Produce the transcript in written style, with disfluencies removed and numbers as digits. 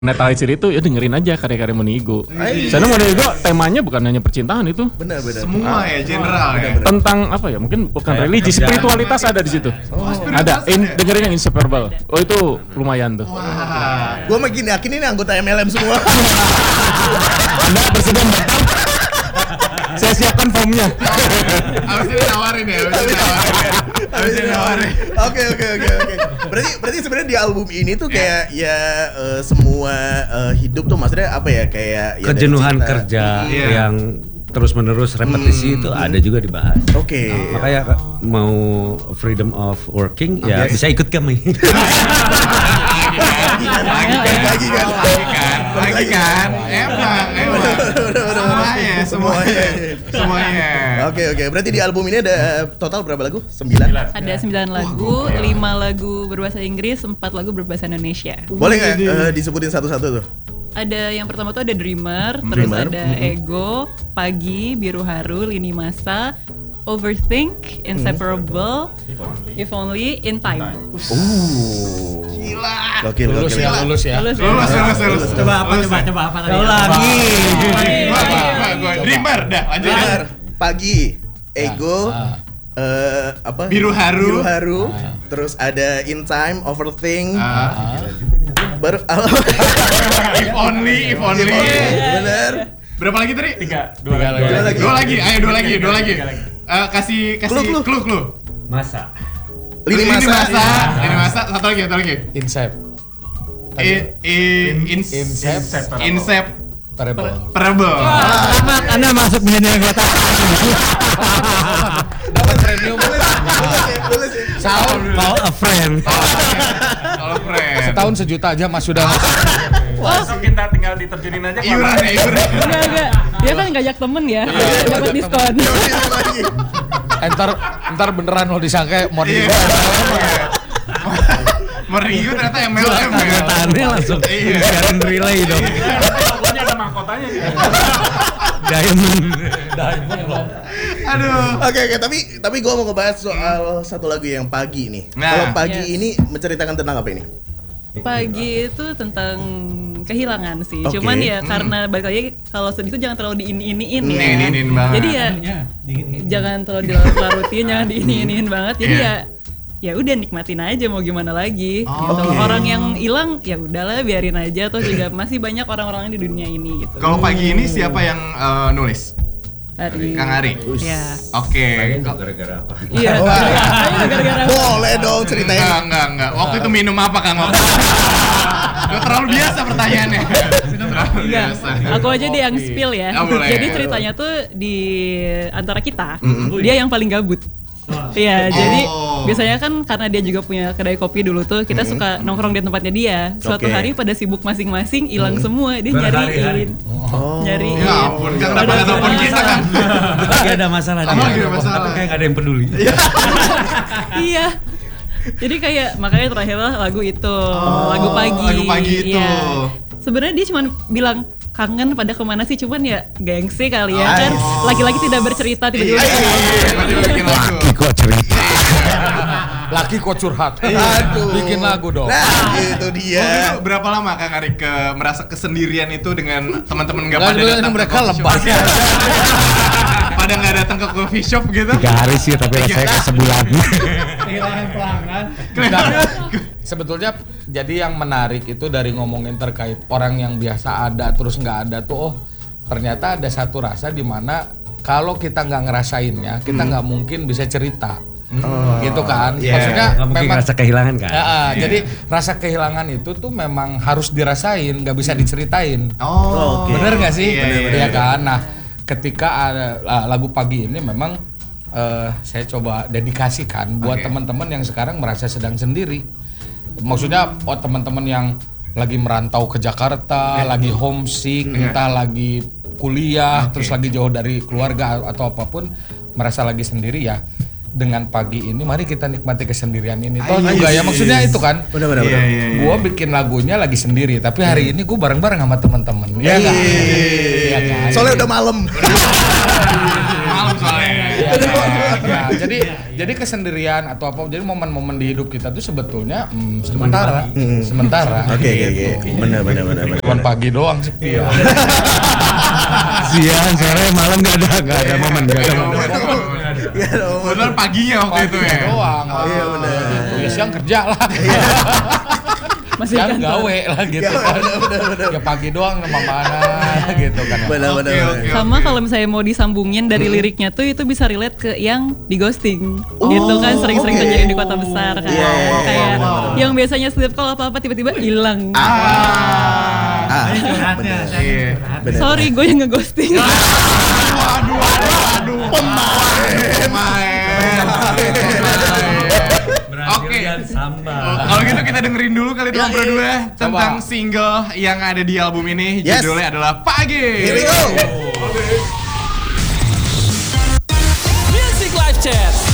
Netralisir itu ya dengerin aja karya-karya Monigo. Karena Monigo temanya bukan hanya percintaan itu. Benar. Semua ya general ya. Tentang apa ya? Mungkin bukan religi, spiritualitas ada di situ. Ada. Dengerin yang Inseparable. Oh itu lumayan tuh. Gue makin yakin ini anggota MLM semua. Anda bersedia mendaftar? Saya siapkan formnya. Abis ini nawarin ya. Oke. Berarti sebenarnya di album ini tuh kayak ya semua hidup tuh maksudnya apa ya kayak ya kejenuhan kerja yang terus-menerus repetisi itu ada juga dibahas. Oke. Makanya mau freedom of working ya bisa ikut kami. Lagi kan. Emang. Semuanya. Oke. Berarti di album ini ada total berapa lagu? 9? Ada 9 lagu, 5 lagu berbahasa Inggris, 4 lagu berbahasa Indonesia. Boleh nggak disebutin satu-satu tuh? Ada yang pertama tuh ada Dreamer, terus ada Ego, Pagi, Biru Haru, Lini Masa, Overthink, Inseparable, If Only, In Time. Gila. Gokil. Lulus ya. Lulus. Coba apa tadi? Lagi. Dreamer dah, lanjut. Pagi, Ego, apa? Biru Haru. Terus ada In Time, Overthink. Baru If only. Bener. Berapa lagi tadi? 3. Dua lagi. Ayo dua lagi. Kasih clue. Masa. Lini masa. Satu lagi. Inseparable. Selamat, Anda masuk milenial kota. Dapat premium. Call a friend. Setahun sejuta aja Mas sudah. Masuk kita tinggal diterjunin aja. Iuran. Enggak. Dia kan ngajak temen ya, dapat diskon. Ntar beneran lo disangka mau Meriu ternyata MLM ya. Tangannya langsung biarin relay dong. Pokoknya ada mahkotanya gitu. Diamond. Aduh. Oke, tapi gue mau ngebahas soal satu lagu yang Pagi nih. Nah. Kalau Pagi ini menceritakan tentang apa ini? Pagi itu tentang kehilangan sih. Oke. Cuman ya karena balik lagi kalau sedih itu jangan terlalu diini-iniin ya. Diini-iniin banget. Jadi ya jangan terlalu dilarut-larutin, jangan diini-iniin banget. Jadi ya udah nikmatin aja mau gimana lagi. Gitu. Orang yang hilang ya udahlah biarin aja. Toh juga masih banyak orang-orang di dunia ini gitu. Kalau Pagi ini siapa yang nulis? Kang Ari. Ya. Oke. Gara-gara apa? Iya. Kayaknya gara-gara Boleh dong ceritain. Enggak. Waktu itu minum apa Kang? Gak terlalu biasa pertanyaannya. Terlalu biasa. Aku aja dia yang spill ya. Boleh. Jadi ceritanya tuh di antara kita, dia yang paling gabut. Iya, jadi biasanya kan karena dia juga punya kedai kopi dulu tuh, kita suka nongkrong di tempatnya dia. Suatu hari pada sibuk masing-masing, hilang semua, dia nyariin. Nyariin. Ya ampun, kan udah pada telepon kita kan. Gak ada masalah. Tapi kayak gak ada yang peduli. Iya. Jadi kayak makanya terakhir lah lagu itu, lagu Pagi. Lagu Pagi itu. Iya. Sebenarnya dia cuma bilang kangen pada kemana sih, cuman ya gengsi kali ya kan, laki-laki tidak bercerita tiba-tiba. Laki kok cerita. Laki kok curhat. Aduh. Bikin lagu dong. Nah, itu dia. Berapa lama Kang Ari merasa kesendirian itu dengan teman-teman nggak pada Dulu datang? mereka ke coffee lebay. shop? Pada nggak datang ke coffee shop gitu? 3 hari sih, tapi rasanya kayak sebulan. Kehilangan pelanggan. Sebetulnya jadi yang menarik itu dari ngomongin terkait orang yang biasa ada terus nggak ada tuh, ternyata ada satu rasa di mana kalau kita nggak ngerasainnya kita nggak mungkin bisa cerita. Gitu kan, maksudnya Gak mungkin memang rasa kehilangan kan? jadi rasa kehilangan itu tuh memang harus dirasain, nggak bisa diceritain. Bener nggak sih? Iya kan. Nah, ketika ada lagu Pagi ini memang saya coba dedikasikan buat teman-teman yang sekarang merasa sedang sendiri. Maksudnya teman-teman yang lagi merantau ke Jakarta, lagi homesick, entah lagi kuliah, terus lagi jauh dari keluarga atau apapun, merasa lagi sendiri ya. Dengan Pagi ini mari kita nikmati kesendirian ini. Toh juga ya maksudnya itu kan. Benar. Gua bikin lagunya lagi sendiri, tapi hari ini gua bareng-bareng sama teman-teman. Iya kan? Soalnya udah malam. malam soalnya. Ya, jadi kesendirian atau apa, jadi momen-momen di hidup kita tuh sebetulnya sementara. Oke. Benar. Cuman pagi doang sepi. Siang, sore, malam nggak ada momen. Bener paginya waktu itu ya. Doang. Iya benar. Ya siang kerja lah. Masih Siang kantor. gawe lah gitu kan. Ya pagi doang sama mana gitu kan. Benar. Sama kalau misalnya mau disambungin dari liriknya tuh itu bisa relate ke yang di ghosting. Gitu kan sering-sering terjadi di kota besar kan. Kayak yang biasanya setiap kalau apa-apa tiba-tiba hilang. Sorry, gue yang ngeghosting. Aduh. Pemain. Oke. Kalau gitu kita dengerin dulu kali dong berdua tentang single yang ada di album ini. Judulnya adalah Pagi. Here we go. Music Live Chat.